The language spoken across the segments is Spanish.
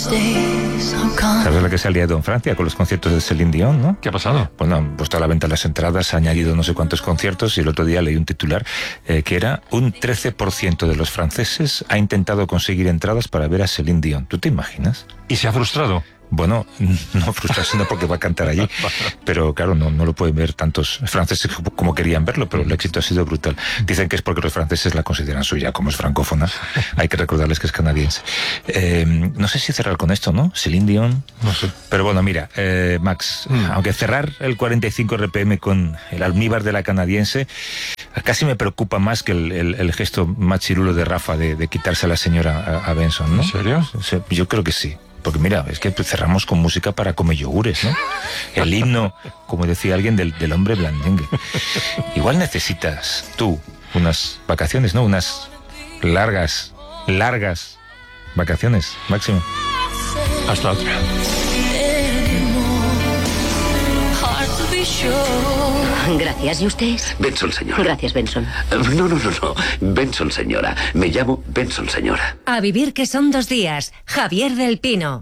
¿Sabes la que se ha liado en Francia con los conciertos de Céline Dion, no? ¿Qué ha pasado? Bueno, han puesto a la venta las entradas, ha añadido no sé cuántos conciertos y el otro día leí un titular que era un 13% de los franceses ha intentado conseguir entradas para ver a Céline Dion. ¿Tú te imaginas? ¿Y se ha frustrado? Bueno, no frustrarse no porque va a cantar allí, pero claro, no lo pueden ver tantos franceses como querían verlo, pero el éxito ha sido brutal. Dicen que es porque los franceses la consideran suya, como es francófona. Hay que recordarles que es canadiense. No sé si cerrar con esto, ¿no? Céline Dion. No sé. Pero bueno, mira, Max, aunque cerrar el 45 RPM con el almíbar de la canadiense, casi me preocupa más que el gesto machirulo de Rafa de quitarse a la señora a Benson, ¿no? ¿En serio? Yo creo que sí. Porque mira, es que cerramos con música para comer yogures, ¿no? El himno, como decía alguien, del hombre blandengue. Igual necesitas tú unas vacaciones, ¿no? Unas largas vacaciones, Máximo. Hasta otra. Gracias. ¿Y usted? Benson, señora. Gracias, Benson. No. Benson, señora. Me llamo Benson, señora. A vivir que son 2 días. Javier del Pino.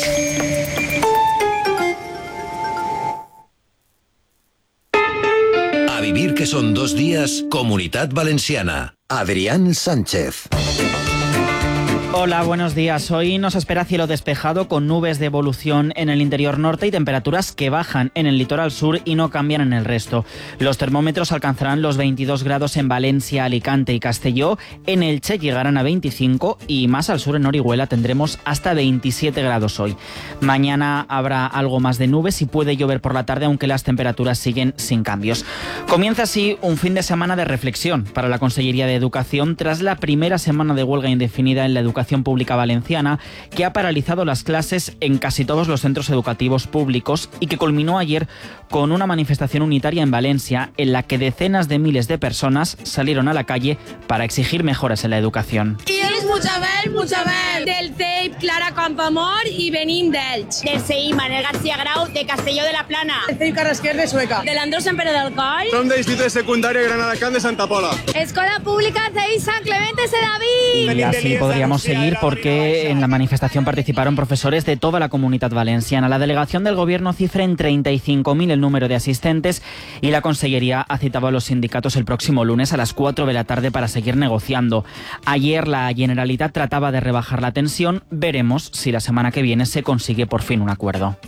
A vivir que son 2 días, Comunitat Valenciana. Adrián Sánchez. Hola, buenos días. Hoy nos espera cielo despejado con nubes de evolución en el interior norte y temperaturas que bajan en el litoral sur y no cambian en el resto. Los termómetros alcanzarán los 22 grados en Valencia, Alicante y Castelló. En Elche llegarán a 25 y más al sur en Orihuela tendremos hasta 27 grados hoy. Mañana habrá algo más de nubes y puede llover por la tarde, aunque las temperaturas siguen sin cambios. Comienza así un fin de semana de reflexión para la Consellería de Educación tras la primera semana de huelga indefinida en la educación pública valenciana, que ha paralizado las clases en casi todos los centros educativos públicos y que culminó ayer con una manifestación unitaria en Valencia en la que decenas de miles de personas salieron a la calle para exigir mejoras en la educación. Puigdemont, del CEIP Clara Campoamor i venim d'Elx. Del CEIP Manel García Grau de Castelló de la Plana. Del CEIP Carrasquer de Sueca. Del Andrés Sant Pere del Coll. Som de l'Institut de Secundària Granada Can de Santa Pola. Escola Pública CEIP San Clemente Sedaví. Y así podríamos seguir porque en la manifestación participaron profesores de toda la Comunitat Valenciana. La delegación del gobierno cifra en 35.000 el número de asistentes y la Consellería ha citado a los sindicatos el próximo lunes a las 4 de la tarde para seguir negociando. Ayer la Generalitat trataba de rebajar la tensión. Veremos si la semana que viene se consigue por fin un acuerdo.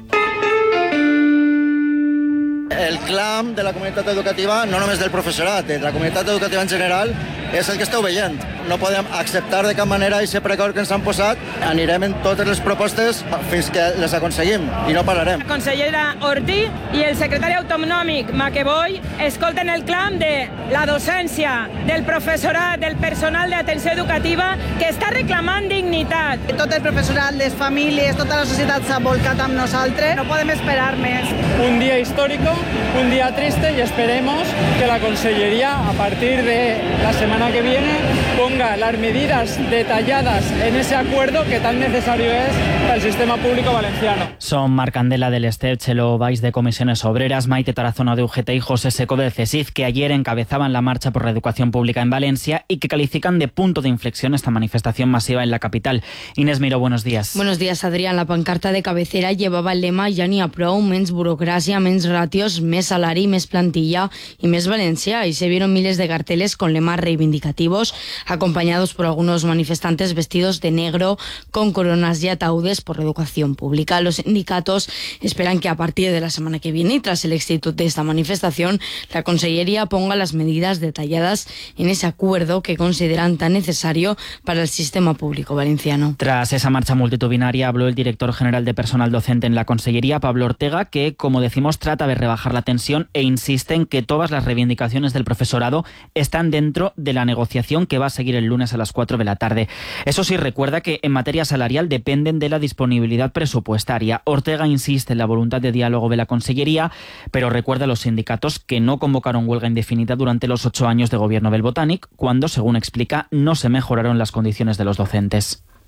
El clam de la comunitat educativa, no només del professorat, de la comunitat educativa en general, és el que esteu veient. No podem acceptar de cap manera aquest precord que ens han posat. Anirem en totes les propostes fins que les aconseguim i no pararem. La consellera Ortí i el secretari autonòmic Maqueboy escolten el clam de la docència, del professorat, del personal d'atenció educativa que està reclamant dignitat. Tot el professorat, les famílies, tota la societat s'ha volcat amb nosaltres. No podem esperar més. Un día histórico, un día triste y esperemos que la Consellería a partir de la semana que viene ponga las medidas detalladas en ese acuerdo que tan necesario es para el sistema público valenciano. Son Marc Candela del STEP, Chelo Valls de Comisiones Obreras, Maite Tarazona de UGT y José Seco del CESIF, que ayer encabezaban la marcha por la educación pública en Valencia y que califican de punto de inflexión esta manifestación masiva en la capital. Inés Miró, buenos días. Buenos días, Adrián. La pancarta de cabecera llevaba el lema "Ja n'hi ha prou, menys burocràcia, menys ratios, més salari, més plantilla y més Valencia", y se vieron miles de carteles con lemas reivindicativos, acompañados por algunos manifestantes vestidos de negro con coronas y ataúdes por la educación pública. Los sindicatos esperan que a partir de la semana que viene y tras el éxito de esta manifestación, la Consellería ponga las medidas detalladas en ese acuerdo que consideran tan necesario para el sistema público valenciano. Tras esa marcha multitudinaria habló el director general de personal docente en la Consellería, Pablo Ortega, que, como decimos, trata de rebajar la tensión e insiste en que todas las reivindicaciones del profesorado están dentro de la negociación que va a seguir el lunes a las 4 de la tarde. Eso sí, recuerda que en materia salarial dependen de la disponibilidad presupuestaria. Ortega insiste en la voluntad de diálogo de la Consellería, pero recuerda a los sindicatos que no convocaron huelga indefinida durante los 8 años de gobierno del Botànic, cuando, según explica, no se mejoraron las condiciones de los docentes.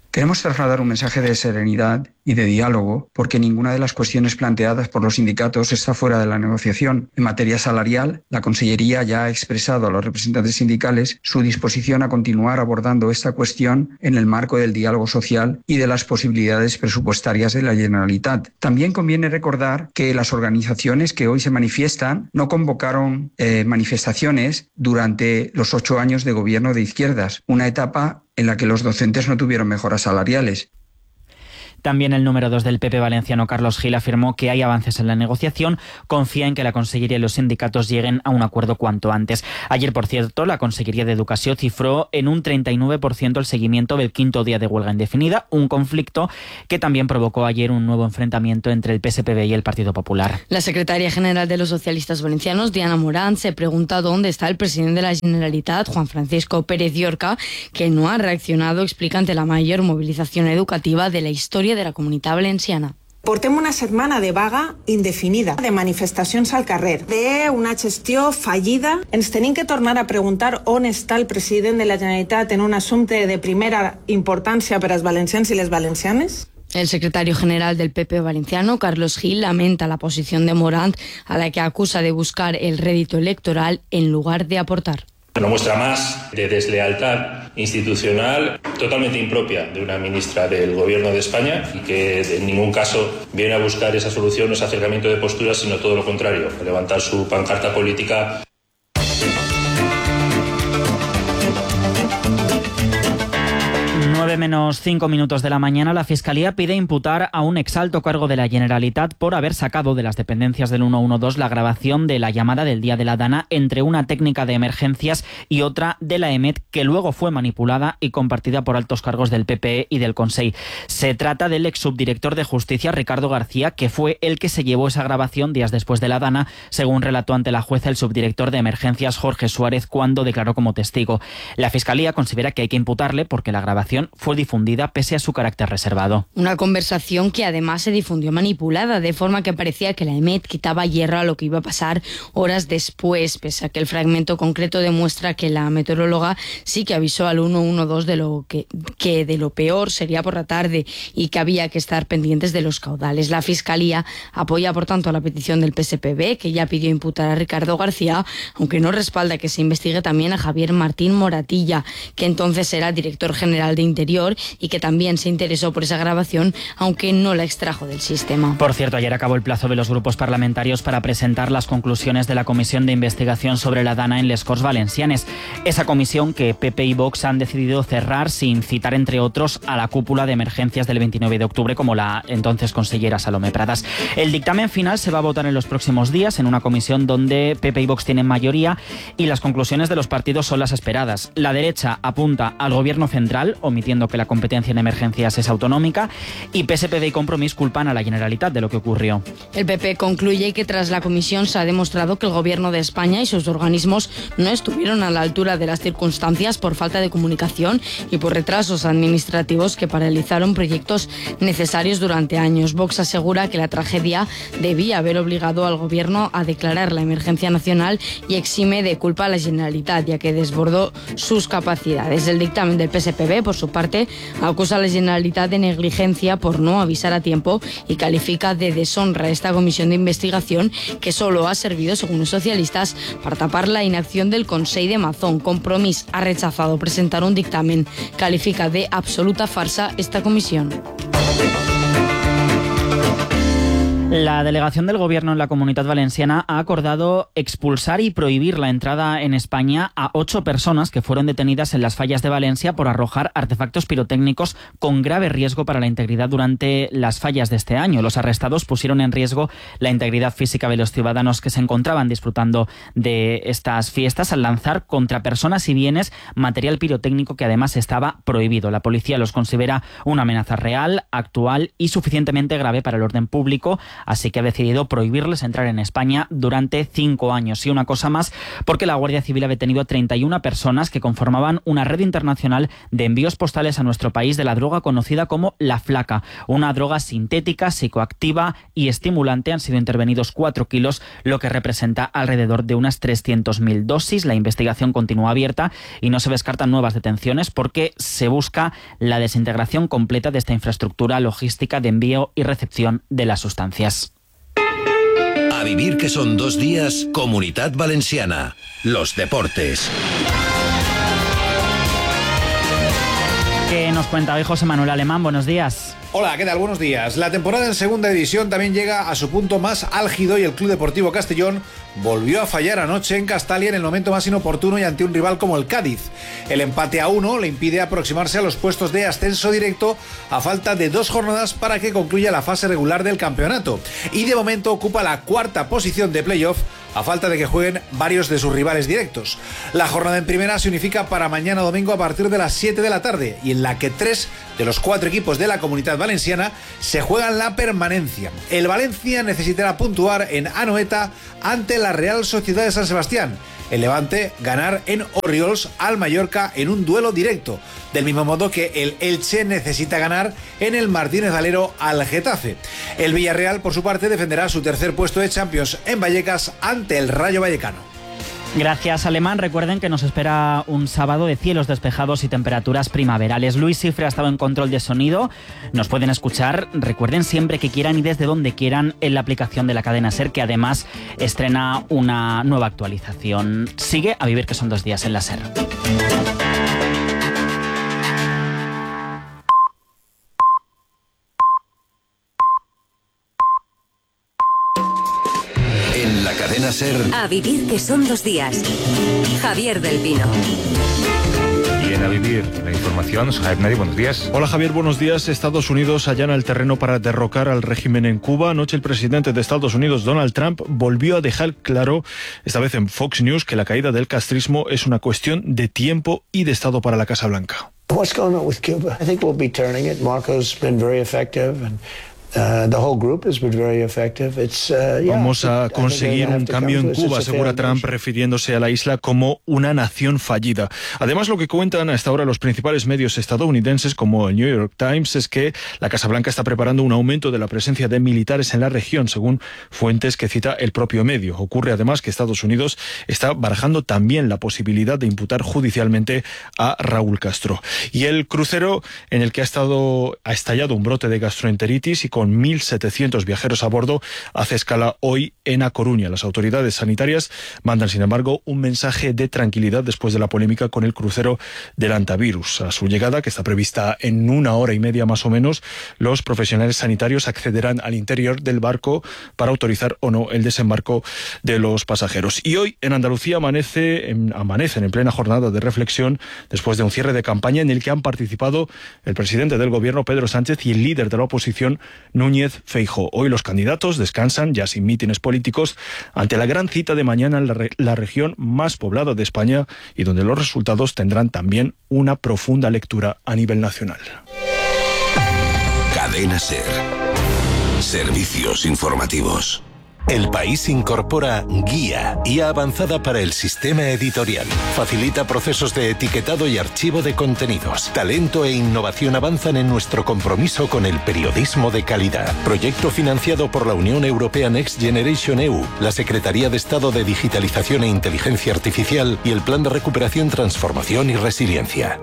Queremos trasladar un mensaje de serenidad y de diálogo, porque ninguna de las cuestiones planteadas por los sindicatos está fuera de la negociación. En materia salarial, la Consellería ya ha expresado a los representantes sindicales su disposición a continuar abordando esta cuestión en el marco del diálogo social y de las posibilidades presupuestarias de la Generalitat. También conviene recordar que las organizaciones que hoy se manifiestan no convocaron manifestaciones durante los 8 años de gobierno de izquierdas, una etapa en la que los docentes no tuvieron mejoras salariales. También el número 2 del PP valenciano, Carlos Gil, afirmó que hay avances en la negociación, confía en que la Consellería y los sindicatos lleguen a un acuerdo cuanto antes. Ayer, por cierto, la Consellería de Educación cifró en un 39% el seguimiento del 5º día de huelga indefinida, un conflicto que también provocó ayer un nuevo enfrentamiento entre el PSPB y el Partido Popular. La secretaria general de los socialistas valencianos, Diana Morant, se pregunta dónde está el presidente de la Generalitat, Juan Francisco Pérez Llorca, que no ha reaccionado, explica, ante la mayor movilización educativa de la historia de la Comunitat Valenciana. Portem una setmana de vaga indefinida, de manifestacions al carrer, d'una gestió fallida. Ens tenim que tornar a preguntar on està el president de la Generalitat en un assumpte de primera importància per als valencians i les valencianes. El secretario general del PP valenciano, Carlos Gil, lamenta la posición de Morant, a la que acusa de buscar el rédito electoral en lugar de aportar. Una muestra más de deslealtad institucional totalmente impropia de una ministra del Gobierno de España y que en ningún caso viene a buscar esa solución o ese acercamiento de posturas, sino todo lo contrario, a levantar su pancarta política. 9 menos 5 minutos de la mañana, la Fiscalía pide imputar a un exalto cargo de la Generalitat por haber sacado de las dependencias del 112 la grabación de la llamada del día de la Dana entre una técnica de emergencias y otra de la EMET, que luego fue manipulada y compartida por altos cargos del PPE y del Consell. Se trata del ex subdirector de Justicia, Ricardo García, que fue el que se llevó esa grabación días después de la Dana, según relató ante la jueza el subdirector de emergencias, Jorge Suárez, cuando declaró como testigo. La Fiscalía considera que hay que imputarle porque la grabación fue difundida pese a su carácter reservado. Una conversación que además se difundió manipulada, de forma que parecía que la EMET quitaba hierro a lo que iba a pasar horas después, pese a que el fragmento concreto demuestra que la meteoróloga sí que avisó al 112 de lo que de lo peor sería por la tarde y que había que estar pendientes de los caudales. La Fiscalía apoya, por tanto, la petición del PSPB, que ya pidió imputar a Ricardo García, aunque no respalda que se investigue también a Javier Martín Moratilla, que entonces era director general de Interior y que también se interesó por esa grabación, aunque no la extrajo del sistema. Por cierto, ayer acabó el plazo de los grupos parlamentarios para presentar las conclusiones de la Comisión de Investigación sobre la Dana en les Corts Valencianes. Esa comisión que PP y Vox han decidido cerrar sin citar, entre otros, a la cúpula de emergencias del 29 de octubre, como la entonces consellera Salomé Pradas. El dictamen final se va a votar en los próximos días en una comisión donde PP y Vox tienen mayoría y las conclusiones de los partidos son las esperadas. La derecha apunta al gobierno central, omitiendo que la competencia en emergencias es autonómica, y PSPB y Compromís culpan a la Generalitat de lo que ocurrió. El PP concluye que tras la comisión se ha demostrado que el gobierno de España y sus organismos no estuvieron a la altura de las circunstancias por falta de comunicación y por retrasos administrativos que paralizaron proyectos necesarios durante años. Vox asegura que la tragedia debía haber obligado al gobierno a declarar la emergencia nacional y exime de culpa a la Generalitat, ya que desbordó sus capacidades. El dictamen del PSPB, por su parte, acusa a la Generalitat de negligencia por no avisar a tiempo y califica de deshonra esta comisión de investigación, que solo ha servido, según los socialistas, para tapar la inacción del Consell de Mazón. Compromís ha rechazado presentar un dictamen. Califica de absoluta farsa esta comisión. La delegación del Gobierno en la Comunitat Valenciana ha acordado expulsar y prohibir la entrada en España a 8 personas que fueron detenidas en las fallas de Valencia por arrojar artefactos pirotécnicos con grave riesgo para la integridad durante las fallas de este año. Los arrestados pusieron en riesgo la integridad física de los ciudadanos que se encontraban disfrutando de estas fiestas al lanzar contra personas y bienes material pirotécnico que además estaba prohibido. La policía los considera una amenaza real, actual y suficientemente grave para el orden público. así que ha decidido prohibirles entrar en España durante 5 años. Y una cosa más, porque la Guardia Civil ha detenido a 31 personas que conformaban una red internacional de envíos postales a nuestro país de la droga conocida como la flaca, una droga sintética, psicoactiva y estimulante. Han sido intervenidos 4 kilos, lo que representa alrededor de unas 300.000 dosis. La investigación continúa abierta y no se descartan nuevas detenciones porque se busca la desintegración completa de esta infraestructura logística de envío y recepción de las sustancias. A vivir que son 2 días, Comunitat Valenciana. Los deportes. ¿Qué nos cuenta hoy José Manuel Alemán? Buenos días. Hola, ¿qué tal? Buenos días. La temporada en segunda división también llega a su punto más álgido y el Club Deportivo Castellón volvió a fallar anoche en Castalia en el momento más inoportuno y ante un rival como el Cádiz. El empate a 1 le impide aproximarse a los puestos de ascenso directo a falta de 2 jornadas para que concluya la fase regular del campeonato. Y de momento ocupa la 4ª posición de playoff a falta de que jueguen varios de sus rivales directos. La jornada en primera se unifica para mañana domingo a partir de las 7 de la tarde y en la que 3 de los 4 equipos de la Comunidad Valenciana se juegan la permanencia. El Valencia necesitará puntuar en Anoeta ante la Real Sociedad de San Sebastián. El Levante ganar en Orriols al Mallorca en un duelo directo, del mismo modo que el Elche necesita ganar en el Martínez Valero al Getafe. El Villarreal, por su parte, defenderá su 3er puesto de Champions en Vallecas ante el Rayo Vallecano. Gracias, Alemán. Recuerden que nos espera un sábado de cielos despejados y temperaturas primaverales. Luis Cifre ha estado en control de sonido. Nos pueden escuchar, recuerden, siempre que quieran y desde donde quieran en la aplicación de la cadena SER, que además estrena una nueva actualización. Sigue A vivir que son 2 días en la SER. Cadena SER. A vivir que son 2 días. Javier del Pino. Y en A vivir, la información, Javier Nadi, buenos días. Hola Javier, buenos días. Estados Unidos allana el terreno para derrocar al régimen en Cuba. Anoche el presidente de Estados Unidos, Donald Trump, volvió a dejar claro, esta vez en Fox News, que la caída del castrismo es una cuestión de tiempo y de Estado para la Casa Blanca. What's going on with Cuba? I think we'll be turning it. Marco's been very effective and the whole group has been very effective. Vamos a conseguir un cambio en Cuba, asegura Trump, refiriéndose a la isla como una nación fallida. Además, lo que cuentan hasta ahora los principales medios estadounidenses, como el New York Times, es que la Casa Blanca está preparando un aumento de la presencia de militares en la región, según fuentes que cita el propio medio. Ocurre además que Estados Unidos está barajando también la posibilidad de imputar judicialmente a Raúl Castro. Y el crucero en el que ha estallado un brote de gastroenteritis y con 1.700 viajeros a bordo, hace escala hoy en A Coruña. Las autoridades sanitarias mandan, sin embargo, un mensaje de tranquilidad después de la polémica con el crucero del hantavirus. A su llegada, que está prevista en 1 hora y media más o menos, los profesionales sanitarios accederán al interior del barco para autorizar o no el desembarco de los pasajeros. Y hoy en Andalucía amanecen en plena jornada de reflexión después de un cierre de campaña en el que han participado el presidente del gobierno, Pedro Sánchez, y el líder de la oposición, Núñez Feijóo. Hoy los candidatos descansan, ya sin mítines políticos, ante la gran cita de mañana en la región más poblada de España y donde los resultados tendrán también una profunda lectura a nivel nacional. Cadena SER. Servicios informativos. El País incorpora Guía, guía avanzada para el sistema editorial. Facilita procesos de etiquetado y archivo de contenidos. Talento e innovación avanzan en nuestro compromiso con el periodismo de calidad. Proyecto financiado por la Unión Europea Next Generation EU, la Secretaría de Estado de Digitalización e Inteligencia Artificial y el Plan de Recuperación, Transformación y Resiliencia.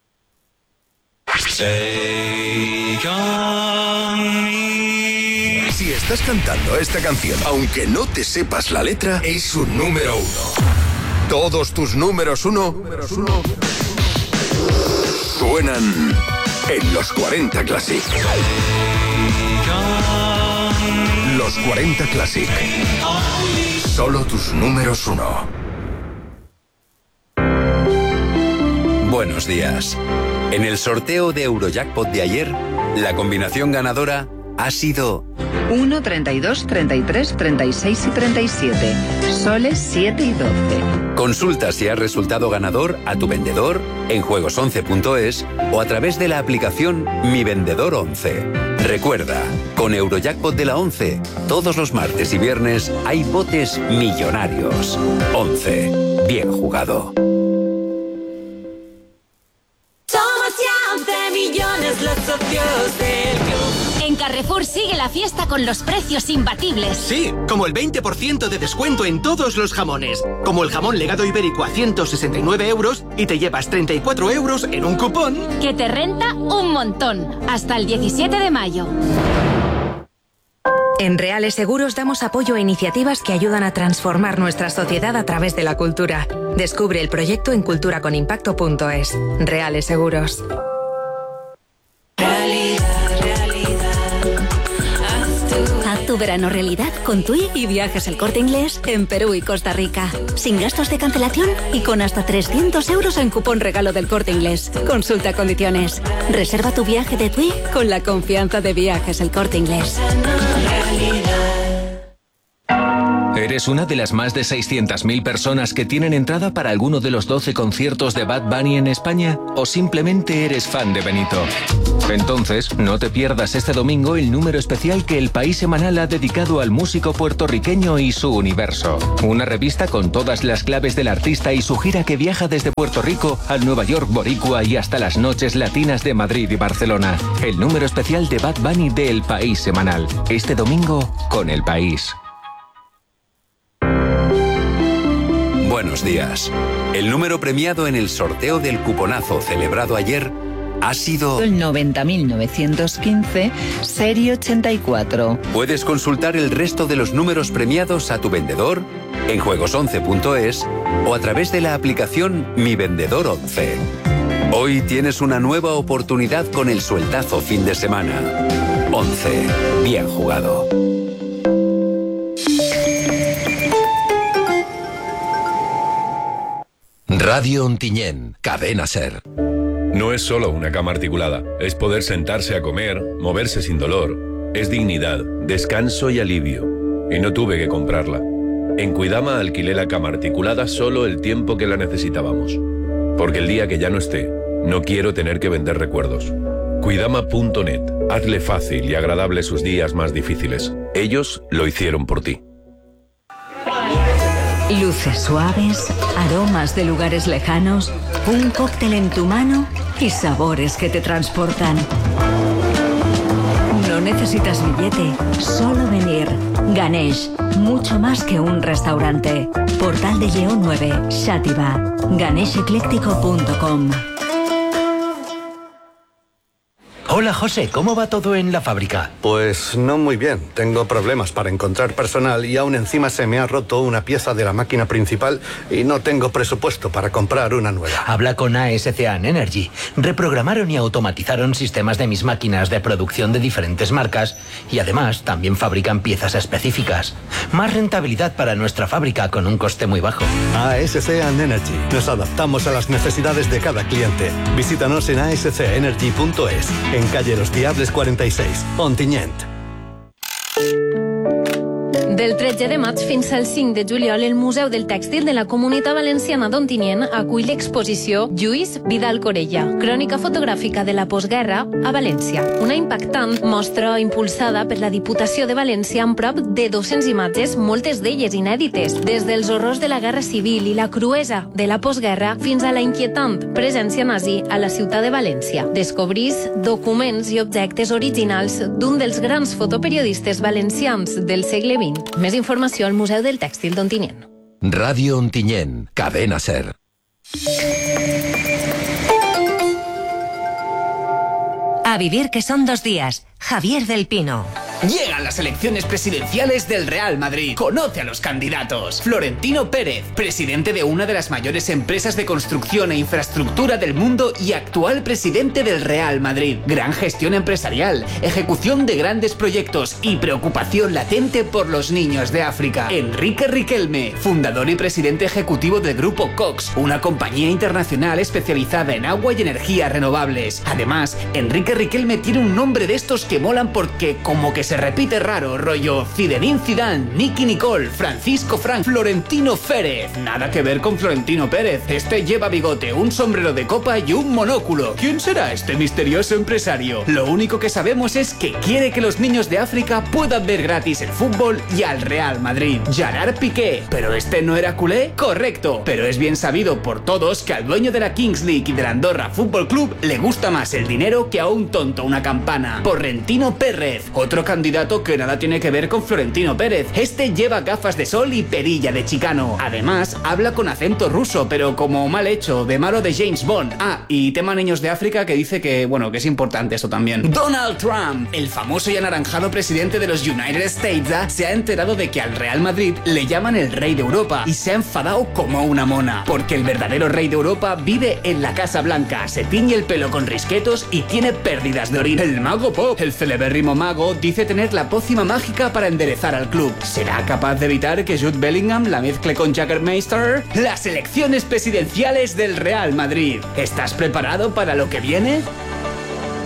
Si estás cantando esta canción, aunque no te sepas la letra, es un número 1. Todos tus números 1 suenan en los 40 Classic. Los 40 Classic. Solo tus números 1. Buenos días. En el sorteo de Eurojackpot de ayer, la combinación ganadora ha sido 1, 32, 33, 36 y 37. Soles 7 y 12. Consulta si has resultado ganador a tu vendedor en juegos11.es o a través de la aplicación Mi Vendedor 11. Recuerda, con Eurojackpot de la 11, todos los martes y viernes hay botes millonarios. 11. Bien jugado. Somos ya 11 millones los socios del club. En Carrefour sigue la fiesta con los precios imbatibles. Sí, como el 20% de descuento en todos los jamones. Como el jamón legado ibérico a 169 euros y te llevas 34 euros en un cupón. Que te renta un montón. Hasta el 17 de mayo. En Reales Seguros damos apoyo a iniciativas que ayudan a transformar nuestra sociedad a través de la cultura. Descubre el proyecto en culturaconimpacto.es. Reales Seguros. Haz tu verano realidad con TUI y Viajes El Corte Inglés en Perú y Costa Rica. Sin gastos de cancelación y con hasta 300 euros en cupón regalo del Corte Inglés. Consulta condiciones. Reserva tu viaje de TUI con la confianza de Viajes El Corte Inglés. ¿Eres una de las más de 600.000 personas que tienen entrada para alguno de los 12 conciertos de Bad Bunny en España? ¿O simplemente eres fan de Benito? Entonces, no te pierdas este domingo el número especial que El País Semanal ha dedicado al músico puertorriqueño y su universo. Una revista con todas las claves del artista y su gira que viaja desde Puerto Rico al Nueva York boricua y hasta las noches latinas de Madrid y Barcelona. El número especial de Bad Bunny de El País Semanal. Este domingo con El País. Buenos días. El número premiado en el sorteo del cuponazo celebrado ayer ha sido el 90.915, serie 84. Puedes consultar el resto de los números premiados a tu vendedor en juegos11.es o a través de la aplicación Mi Vendedor 11. Hoy tienes una nueva oportunidad con el sueltazo fin de semana. 11. Bien jugado. Radio Ontinyent, Cadena SER. No es solo una cama articulada, es poder sentarse a comer, moverse sin dolor. Es dignidad, descanso y alivio. Y no tuve que comprarla. En Cuidama alquilé la cama articulada solo el tiempo que la necesitábamos. Porque el día que ya no esté, no quiero tener que vender recuerdos. Cuidama.net. Hazle fácil y agradable sus días más difíciles. Ellos lo hicieron por ti. Luces suaves, aromas de lugares lejanos, un cóctel en tu mano y sabores que te transportan. No necesitas billete, solo venir. Ganesh, mucho más que un restaurante. Portal de Lleó 9, Xàtiva. ganeshecléctico.com. Hola José, ¿cómo va todo en la fábrica? Pues no muy bien. Tengo problemas para encontrar personal y aún encima se me ha roto una pieza de la máquina principal y no tengo presupuesto para comprar una nueva. Habla con ASCAN Energy. Reprogramaron y automatizaron sistemas de mis máquinas de producción de diferentes marcas y además también fabrican piezas específicas. Más rentabilidad para nuestra fábrica con un coste muy bajo. ASCAN Energy. Nos adaptamos a las necesidades de cada cliente. Visítanos en ascenergy.es. En calle Los Diables 46, Ontinyent. Del 13 de maig fins al 5 de juliol, el Museu del Tèxtil de la Comunitat Valenciana d'Ontinyent acull l'exposició Lluís Vidal Corella, crònica fotogràfica de la postguerra a València. Una impactant mostra impulsada per la Diputació de València amb prop de 200 imatges, moltes d'elles inèdites, des dels horrors de la Guerra Civil i la cruesa de la postguerra fins a la inquietant presència nazi a la ciutat de València. Descobrís documents i objectes originals d'un dels grans fotoperiodistes valencians del segle XX. Més informació al Museu del Tèxtil d'Ontinyent. Radio Ontinyent, Cadena SER. A vivir que son 2 días. Javier del Pino. Llegan las elecciones presidenciales del Real Madrid. Conoce a los candidatos. Florentino Pérez, presidente de una de las mayores empresas de construcción e infraestructura del mundo y actual presidente del Real Madrid. Gran gestión empresarial, ejecución de grandes proyectos y preocupación latente por los niños de África. Enrique Riquelme, fundador y presidente ejecutivo del Grupo Cox, una compañía internacional especializada en agua y energías renovables. Además, Enrique Riquelme tiene un nombre de estos que molan porque como que se se repite raro, rollo Zinedine Zidane, Nicky Nicole, Francisco Frank, Florentino Pérez. Nada que ver con Florentino Pérez. Este lleva bigote, un sombrero de copa y un monóculo. ¿Quién será este misterioso empresario? Lo único que sabemos es que quiere que los niños de África puedan ver gratis el fútbol y al Real Madrid. Gerard Piqué. ¿Pero este no era culé? Correcto. Pero es bien sabido por todos que al dueño de la Kings League y del Andorra Fútbol Club le gusta más el dinero que a un tonto una campana. Florentino Pérez. Otro candidato que nada tiene que ver con Florentino Pérez. Este lleva gafas de sol y perilla de chicano. Además, habla con acento ruso, pero como mal hecho, de malo de James Bond. Ah, y tema niños de África que dice que, bueno, que es importante eso también. Donald Trump, el famoso y anaranjado presidente de los United States, se ha enterado de que al Real Madrid le llaman el rey de Europa y se ha enfadado como una mona, porque el verdadero rey de Europa vive en la Casa Blanca, se tiñe el pelo con risquetos y tiene pérdidas de orina. El mago Pop, el celebérrimo mago, dice tener la pócima mágica para enderezar al club. ¿Será capaz de evitar que Jude Bellingham la mezcle con Jägermeister? Las elecciones presidenciales del Real Madrid. ¿Estás preparado para lo que viene?